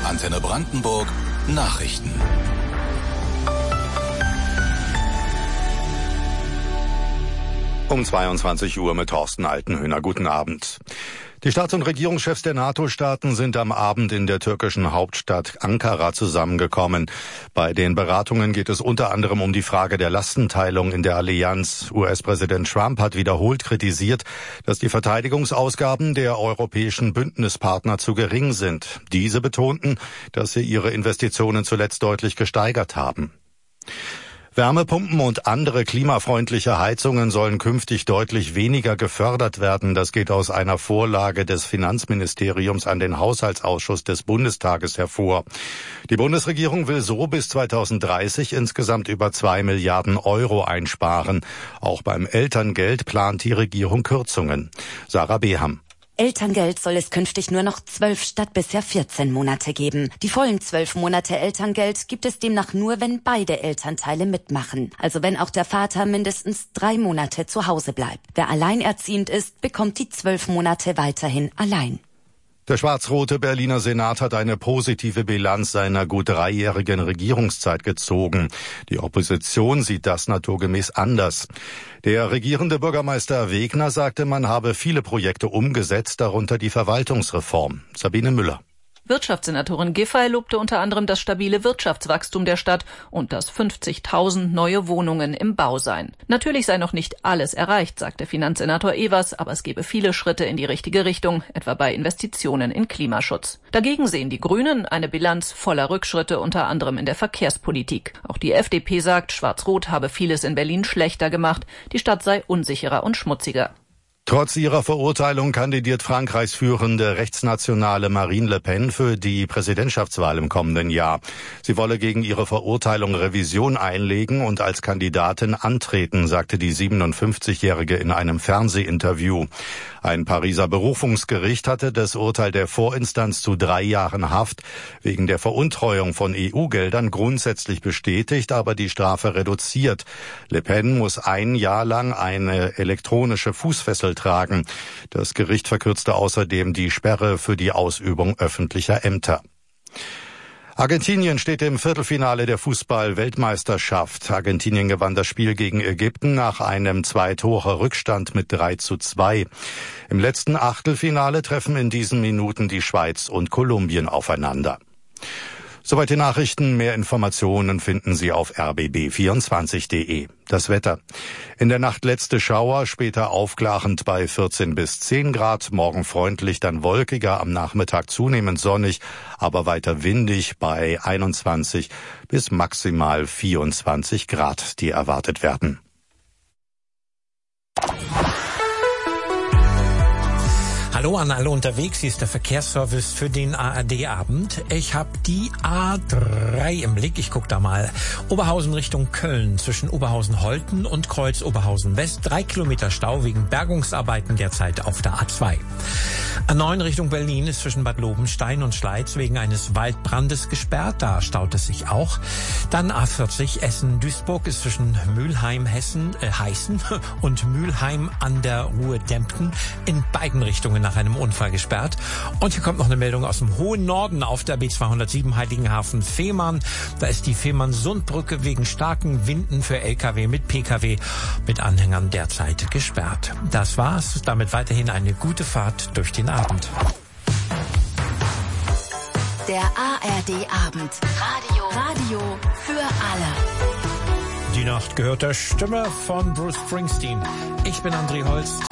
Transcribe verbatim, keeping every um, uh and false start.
Antenne Brandenburg Nachrichten. Um zweiundzwanzig Uhr mit Thorsten Altenhöhner. Guten Abend. Die Staats- und Regierungschefs der NATO-Staaten sind am Abend in der türkischen Hauptstadt Ankara zusammengekommen. Bei den Beratungen geht es unter anderem um die Frage der Lastenteilung in der Allianz. U S-Präsident Trump hat wiederholt kritisiert, dass die Verteidigungsausgaben der europäischen Bündnispartner zu gering sind. Diese betonten, dass sie ihre Investitionen zuletzt deutlich gesteigert haben. Wärmepumpen und andere klimafreundliche Heizungen sollen künftig deutlich weniger gefördert werden. Das geht aus einer Vorlage des Finanzministeriums an den Haushaltsausschuss des Bundestages hervor. Die Bundesregierung will so bis zweitausenddreißig insgesamt über zwei Milliarden Euro einsparen. Auch beim Elterngeld plant die Regierung Kürzungen. Sarah Beham. Elterngeld soll es künftig nur noch zwölf statt bisher vierzehn Monate geben. Die vollen zwölf Monate Elterngeld gibt es demnach nur, wenn beide Elternteile mitmachen. Also wenn auch der Vater mindestens drei Monate zu Hause bleibt. Wer alleinerziehend ist, bekommt die zwölf Monate weiterhin allein. Der schwarz-rote Berliner Senat hat eine positive Bilanz seiner gut dreijährigen Regierungszeit gezogen. Die Opposition sieht das naturgemäß anders. Der regierende Bürgermeister Wegner sagte, man habe viele Projekte umgesetzt, darunter die Verwaltungsreform. Sabine Müller. Wirtschaftssenatorin Giffey lobte unter anderem das stabile Wirtschaftswachstum der Stadt und dass fünfzigtausend neue Wohnungen im Bau seien. Natürlich sei noch nicht alles erreicht, sagte Finanzsenator Evers, aber es gebe viele Schritte in die richtige Richtung, etwa bei Investitionen in Klimaschutz. Dagegen sehen die Grünen eine Bilanz voller Rückschritte, unter anderem in der Verkehrspolitik. Auch die F D P sagt, Schwarz-Rot habe vieles in Berlin schlechter gemacht, die Stadt sei unsicherer und schmutziger. Trotz ihrer Verurteilung kandidiert Frankreichs führende rechtsnationale Marine Le Pen für die Präsidentschaftswahl im kommenden Jahr. Sie wolle gegen ihre Verurteilung Revision einlegen und als Kandidatin antreten, sagte die siebenundfünfzigjährige in einem Fernsehinterview. Ein Pariser Berufungsgericht hatte das Urteil der Vorinstanz zu drei Jahren Haft wegen der Veruntreuung von E U-Geldern grundsätzlich bestätigt, aber die Strafe reduziert. Le Pen muss ein Jahr lang eine elektronische Fußfessel tragen. Das Gericht verkürzte außerdem die Sperre für die Ausübung öffentlicher Ämter. Argentinien steht im Viertelfinale der Fußball-Weltmeisterschaft. Argentinien gewann das Spiel gegen Ägypten nach einem Zwei-Tore-Rückstand mit drei zu zwei. Im letzten Achtelfinale treffen in diesen Minuten die Schweiz und Kolumbien aufeinander. Soweit die Nachrichten. Mehr Informationen finden Sie auf r b b vierundzwanzig punkt de. Das Wetter. In der Nacht letzte Schauer, später aufklarend bei vierzehn bis zehn Grad. Morgen freundlich, dann wolkiger, am Nachmittag zunehmend sonnig, aber weiter windig bei einundzwanzig bis maximal vierundzwanzig Grad, die erwartet werden. Hallo an alle unterwegs, hier ist der Verkehrsservice für den A R D-Abend. Ich habe die A drei im Blick, ich gucke da mal. Oberhausen Richtung Köln, zwischen Oberhausen-Holten und Kreuz Oberhausen-West. Drei Kilometer Stau wegen Bergungsarbeiten derzeit auf der A zwei. A neun Richtung Berlin ist zwischen Bad Lobenstein und Schleiz wegen eines Waldbrandes gesperrt, da staut es sich auch. Dann A vierzig Essen-Duisburg ist zwischen Mülheim, Hessen, äh, Heißen und Mülheim an der Ruhr-Dempten in beiden Richtungen nach einem Unfall gesperrt. Und hier kommt noch eine Meldung aus dem hohen Norden auf der B zweihundertsieben Heiligenhafen-Fehmarn. Da ist die Fehmarn-Sundbrücke wegen starken Winden für L K W mit P K W mit Anhängern derzeit gesperrt. Das war's. Damit weiterhin eine gute Fahrt durch den Abend. Der A R D-Abend. Radio. Radio für alle. Die Nacht gehört der Stimme von Bruce Springsteen. Ich bin André Holst.